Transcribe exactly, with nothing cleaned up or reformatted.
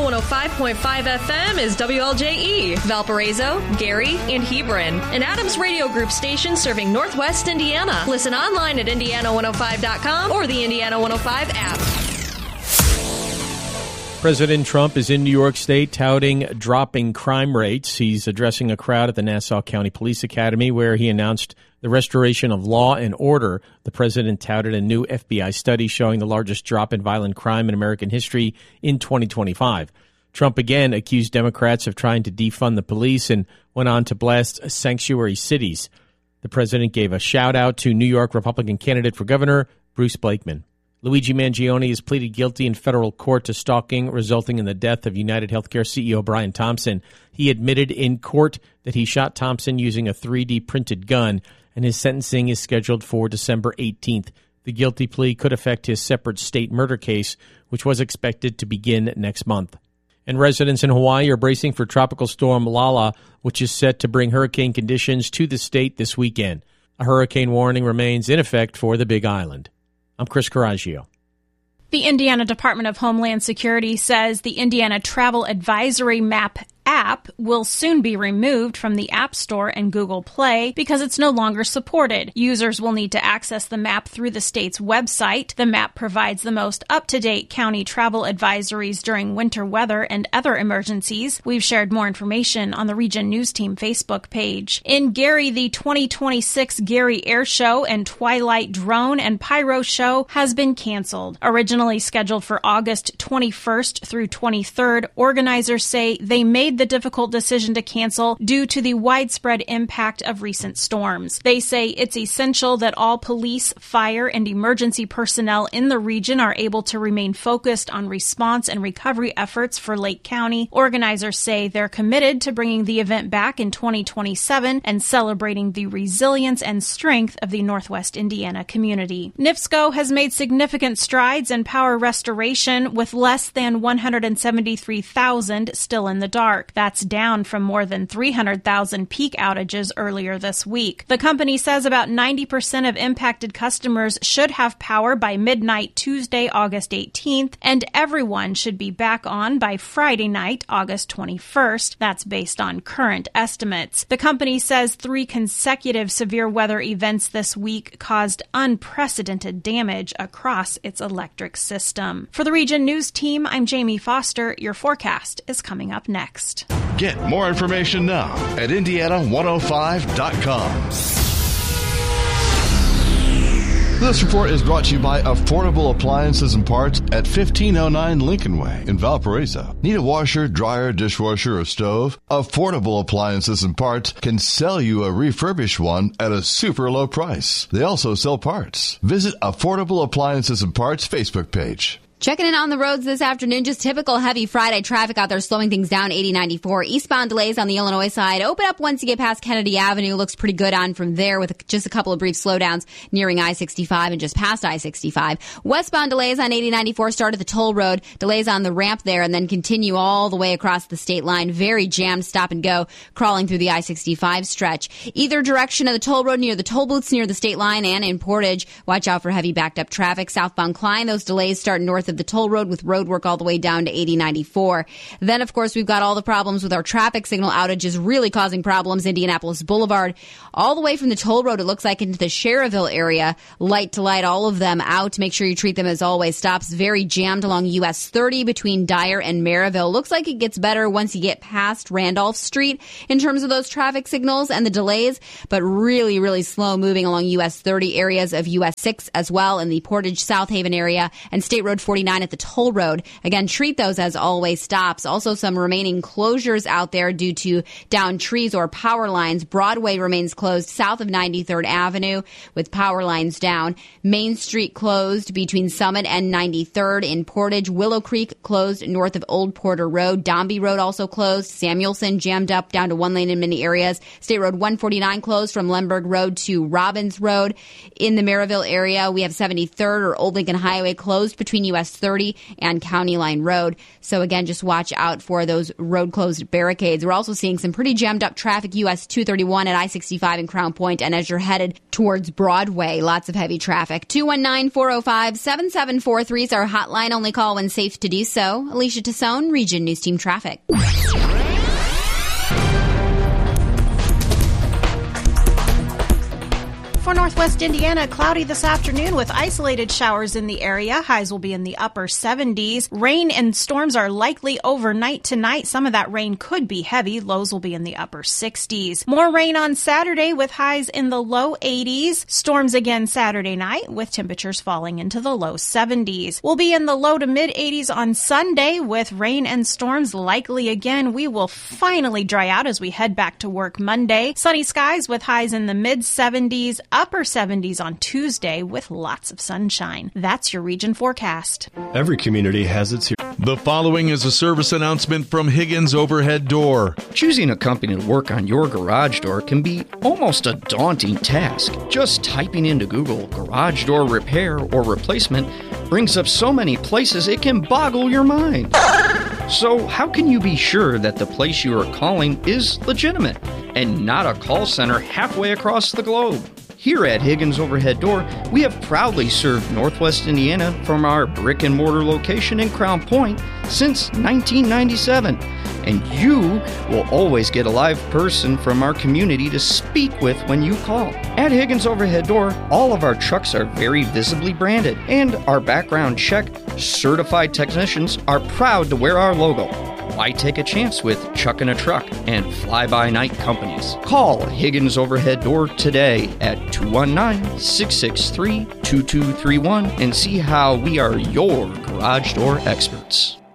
one oh five point five F M is W L J E, Valparaiso, Gary, and Hebron, an Adams Radio Group station serving Northwest Indiana. Listen online at indiana one oh five dot com or the Indiana one oh five app. President Trump is in New York State touting dropping crime rates. He's addressing a crowd at the Nassau County Police Academy where he announced the restoration of law and order. The president touted a new F B I study showing the largest drop in violent crime in American history in twenty twenty-five. Trump again accused Democrats of trying to defund the police and went on to blast sanctuary cities. The president gave a shout-out to New York Republican candidate for governor, Bruce Blakeman. Luigi Mangione has pleaded guilty in federal court to stalking, resulting in the death of United Healthcare C E O Brian Thompson. He admitted in court that he shot Thompson using a three D printed gun, and his sentencing is scheduled for December eighteenth. The guilty plea could affect his separate state murder case, which was expected to begin next month. And residents in Hawaii are bracing for Tropical Storm Lala, which is set to bring hurricane conditions to the state this weekend. A hurricane warning remains in effect for the Big Island. I'm Chris Coraggio. The Indiana Department of Homeland Security says the Indiana Travel Advisory Map app will soon be removed from the App Store and Google Play because it's no longer supported. Users will need to access the map through the state's website. The map provides the most up-to-date county travel advisories during winter weather and other emergencies. We've shared more information on the Region News Team Facebook page. In Gary, the twenty twenty-six Gary Air Show and Twilight Drone and Pyro Show has been canceled. Originally scheduled for August twenty-first through twenty-third, organizers say they made the difficult decision to cancel due to the widespread impact of recent storms. They say it's essential that all police, fire, and emergency personnel in the region are able to remain focused on response and recovery efforts for Lake County. Organizers say they're committed to bringing the event back in twenty twenty-seven and celebrating the resilience and strength of the Northwest Indiana community. NIPSCO has made significant strides in power restoration with less than one hundred seventy-three thousand still in the dark. That's down from more than three hundred thousand peak outages earlier this week. The company says about ninety percent of impacted customers should have power by midnight Tuesday, August eighteenth, and everyone should be back on by Friday night, August twenty-first. That's based on current estimates. The company says three consecutive severe weather events this week caused unprecedented damage across its electric system. For the Region News Team, I'm Jamie Foster. Your forecast is coming up next. Get more information now at indiana one oh five dot com. This report is brought to you by Affordable Appliances and Parts at fifteen oh nine Lincoln Way in Valparaiso. Need a washer, dryer, dishwasher, or stove? Affordable Appliances and Parts can sell you a refurbished one at a super low price. They also sell parts. Visit Affordable Appliances and Parts Facebook page. Checking in on the roads this afternoon, just typical heavy Friday traffic out there slowing things down. eighty ninety-four eastbound delays on the Illinois side. Open up once you get past Kennedy Avenue. Looks pretty good on from there with just a couple of brief slowdowns nearing I sixty-five and just past I sixty-five. Westbound delays on eighty ninety-four start at the toll road. Delays on the ramp there and then continue all the way across the state line. Very jammed stop and go crawling through the I sixty-five stretch. Either direction of the toll road near the toll booths near the state line and in Portage. Watch out for heavy backed up traffic. Southbound Klein, those delays start north of the toll road with road work all the way down to eighty ninety-four. Then, of course, we've got all the problems with our traffic signal outages really causing problems. Indianapolis Boulevard, all the way from the toll road, it looks like, into the Cherville area. Light to light, all of them out. Make sure you treat them as always. Stops very jammed along U S thirty between Dyer and Maryville. Looks like it gets better once you get past Randolph Street in terms of those traffic signals and the delays, but really, really slow moving along U S thirty, areas of U S six as well in the Portage South Haven area, and State Road forty-nine at the toll road. Again, treat those as always stops. Also, some remaining closures out there due to downed trees or power lines. Broadway remains closed south of ninety-third Avenue with power lines down. Main Street closed between Summit and ninety-third in Portage. Willow Creek closed north of Old Porter Road. Dombey Road also closed. Samuelson jammed up down to one lane in many areas. State Road one forty-nine closed from Lemberg Road to Robbins Road. In the Maryville area, we have seventy-third or Old Lincoln Highway closed between U S S thirty and County Line Road. So again, just watch out for those road closed barricades. We're also seeing some pretty jammed up traffic, U S two thirty-one at I sixty-five in Crown Point, and as you're headed towards Broadway, lots of heavy traffic. two one nine, four oh five, seven seven four three is our hotline. Only call when safe to do so. Alicia Tassone, Region News Team Traffic. For Northwest Indiana, cloudy this afternoon with isolated showers in the area. Highs will be in the upper seventies. Rain and storms are likely overnight tonight. Some of that rain could be heavy. Lows will be in the upper sixties. More rain on Saturday with highs in the low eighties. Storms again Saturday night with temperatures falling into the low seventies. We'll be in the low to mid eighties on Sunday with rain and storms likely again. We will finally dry out as we head back to work Monday. Sunny skies with highs in the mid seventies. Upper seventies on Tuesday with lots of sunshine. That's your region forecast. Every community has its hero. The following is a service announcement from Higgins Overhead Door. Choosing a company to work on your garage door can be almost a daunting task. Just typing into Google garage door repair or replacement brings up so many places it can boggle your mind. So how can you be sure that the place you are calling is legitimate and not a call center halfway across the globe? Here at Higgins Overhead Door, we have proudly served Northwest Indiana from our brick and mortar location in Crown Point since nineteen ninety-seven. And you will always get a live person from our community to speak with when you call. At Higgins Overhead Door, all of our trucks are very visibly branded, and our background check certified technicians are proud to wear our logo. Why take a chance with Chuckin' a Truck and Fly-By-Night companies? Call Higgins Overhead Door today at two one nine, six six three, two two three one and see how we are your garage door experts.